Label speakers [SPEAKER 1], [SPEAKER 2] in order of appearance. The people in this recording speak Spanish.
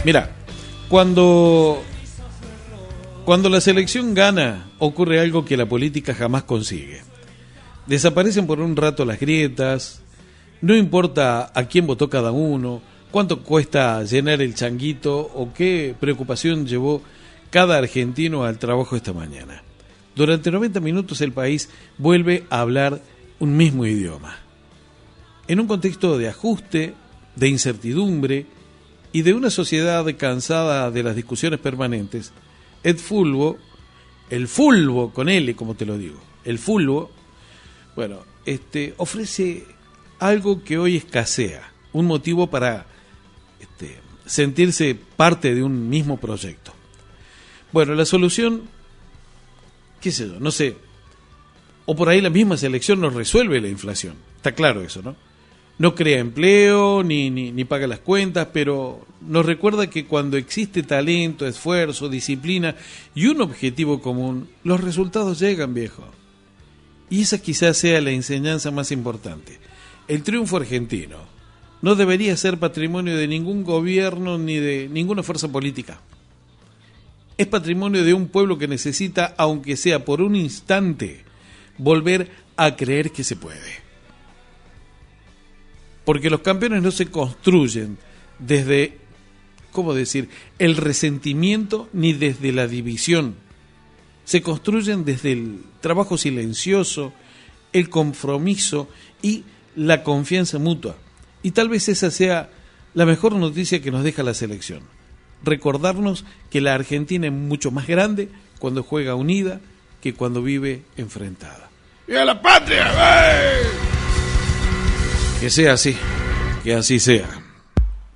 [SPEAKER 1] Mira, cuando la selección gana, ocurre algo que la política jamás consigue. Desaparecen por un rato las grietas, no importa a quién votó cada uno, cuánto cuesta llenar el changuito o qué preocupación llevó cada argentino al trabajo esta mañana. Durante 90 minutos el país vuelve a hablar un mismo idioma. En un contexto de ajuste, de incertidumbre y de una sociedad cansada de las discusiones permanentes, el fulbo con L, como te lo digo, el fulbo, bueno, ofrece algo que hoy escasea, un motivo para sentirse parte de un mismo proyecto. Bueno, la solución, qué sé yo, no sé, o por ahí la misma selección nos resuelve la inflación, está claro eso, ¿no? No crea empleo, ni paga las cuentas, pero nos recuerda que cuando existe talento, esfuerzo, disciplina y un objetivo común, los resultados llegan, viejo. Y esa quizás sea la enseñanza más importante. El triunfo argentino no debería ser patrimonio de ningún gobierno ni de ninguna fuerza política. Es patrimonio de un pueblo que necesita, aunque sea por un instante, volver a creer que se puede. Porque los campeones no se construyen desde, ¿cómo decir?, el resentimiento ni desde la división. Se construyen desde el trabajo silencioso, el compromiso y la confianza mutua. Y tal vez esa sea la mejor noticia que nos deja la selección. Recordarnos que la Argentina es mucho más grande cuando juega unida que cuando vive enfrentada.
[SPEAKER 2] ¡Viva la patria! ¡Ey!
[SPEAKER 1] Que sea así, que así sea.